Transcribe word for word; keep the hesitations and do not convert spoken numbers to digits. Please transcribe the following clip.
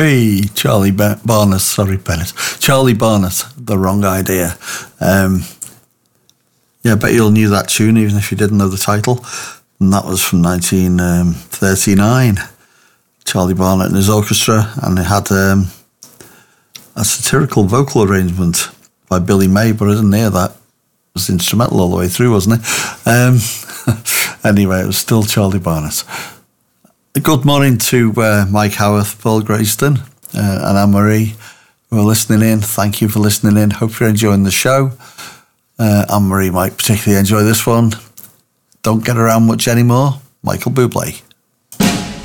Hey, Charlie ba- Barnes, sorry, Bennett. Charlie Barnes, The Wrong Idea. Um, yeah, I bet you all knew that tune, even if you didn't know the title. And that was from nineteen thirty-nine. Charlie Barnet and his orchestra, and it had um, a satirical vocal arrangement by Billy May, but I didn't hear that. It was instrumental all the way through, wasn't it? Um, anyway, it was still Charlie Barnet. Good morning to uh, Mike Howarth, Paul Grayston, uh, and Anne-Marie who are listening in. Thank you for listening in. Hope you're enjoying the show. Uh, Anne-Marie might particularly enjoy this one. Don't get around much anymore. Michael Bublé.